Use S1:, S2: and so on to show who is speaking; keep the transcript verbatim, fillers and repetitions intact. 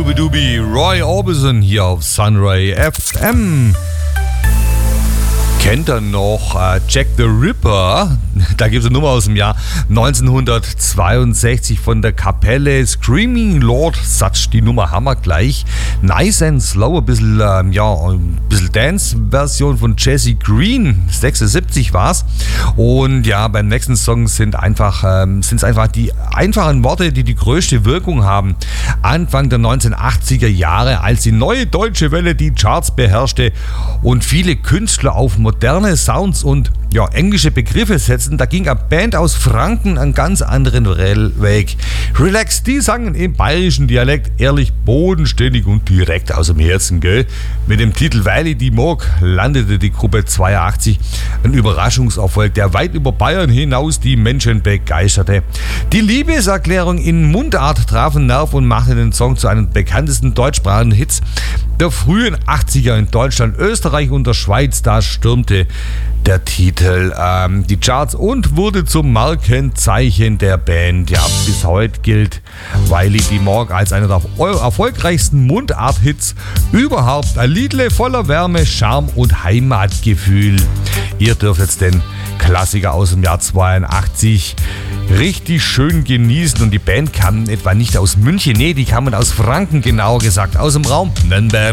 S1: Schubidubi, Roy Orbison hier auf Sunray F M. Kennt ihr noch äh, Jack the Ripper? Da gibt es eine Nummer aus dem Jahr neunzehnhundertzweiundsechzig von der Kapelle Screaming Lord Sutch. Die Nummer haben wir gleich. Nice and Slow, ein bisschen, ähm, ja, ein bisschen Dance-Version von Jesse Green. sechsundsiebzig war es. Und ja, beim nächsten Song sind einfach, ähm, sind es einfach die einfachen Worte, die die größte Wirkung haben. Anfang der neunzehnhundertachtziger Jahre, als die neue deutsche Welle die Charts beherrschte und viele Künstler auf moderne Sounds und ja, englische Begriffe setzen, da ging eine Band aus Franken einen ganz anderen Weg. Relax, die sangen im bayerischen Dialekt ehrlich, bodenständig und direkt aus dem Herzen, gell? Mit dem Titel Weil ich die mag landete die Gruppe zweiundachtzig ein Überraschungserfolg, der weit über Bayern hinaus die Menschen begeisterte. Die Liebeserklärung in Mundart trafen Nerv und machte den Song zu einem bekanntesten deutschsprachigen Hits der frühen achtziger in Deutschland, Österreich und der Schweiz. Da stürmte der Titel ähm, die Charts und wurde zum Markenzeichen der Band. Ja, bis heute gilt Weil ich die mag als einer der erfolgreichsten Mundart-Hits überhaupt. Ein Liedle voller Wärme, Charme und Heimatgefühl. Ihr dürft jetzt den Klassiker aus dem Jahr zweiundachtzig richtig schön genießen. Und die Band kam etwa nicht aus München, nee, die kamen aus Franken, genauer gesagt aus dem Raum Nürnberg.